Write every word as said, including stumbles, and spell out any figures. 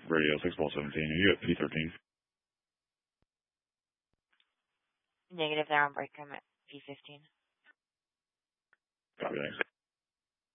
Radio six ball seventeen. Are you at P thirteen? Negative, they're on break. I'm at P fifteen. Copy, thanks.